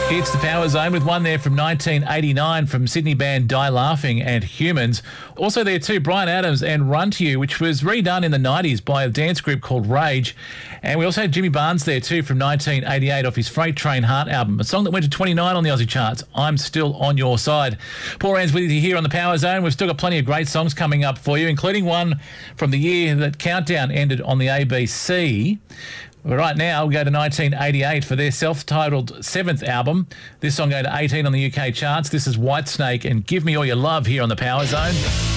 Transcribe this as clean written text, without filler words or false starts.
It's the Power Zone with one there from 1989 from Sydney band Die Laughing and Humans. Also there too, Bryan Adams and Run to You, which was redone in the 90s by a dance group called Rage. And we also had Jimmy Barnes there too from 1988 off his Freight Train Heart album, a song that went to 29 on the Aussie charts, I'm Still on Your Side. Paul Rans with you here on the Power Zone. We've still got plenty of great songs coming up for you, including one from the year that Countdown ended on the ABC. But right now, we go to 1988 for their self-titled 7th album. This song going to 18 on the UK charts. This is Whitesnake and Give Me All Your Love here on the Power Zone.